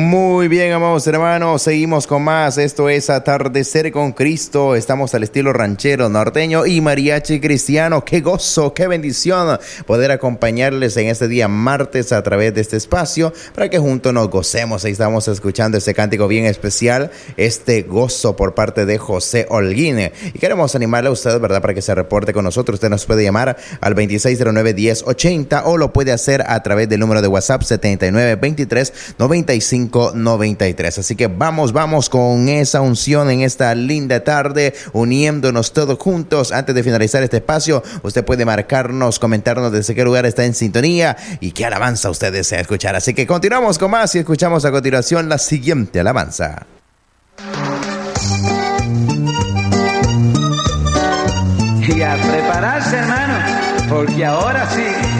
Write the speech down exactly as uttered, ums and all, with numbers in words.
Muy bien, amados hermanos, seguimos con más. Esto es Atardecer con Cristo. Estamos al estilo ranchero, norteño y mariachi cristiano. Qué gozo, qué bendición poder acompañarles en este día martes a través de este espacio para que juntos nos gocemos. Ahí estamos escuchando este cántico bien especial, este gozo por parte de José Holguín. Y queremos animarle a usted, ¿verdad?, para que se reporte con nosotros. Usted nos puede llamar al veintiséis cero nueve, diez ochenta o lo puede hacer a través del número de WhatsApp setenta y nueve veintitrés noventa y cinco noventa y tres. Así que vamos, vamos con esa unción en esta linda tarde, uniéndonos todos juntos. Antes de finalizar este espacio, usted puede marcarnos, comentarnos desde qué lugar está en sintonía y qué alabanza usted desea escuchar. Así que continuamos con más y escuchamos a continuación la siguiente alabanza. Y a prepararse, hermano, porque ahora sí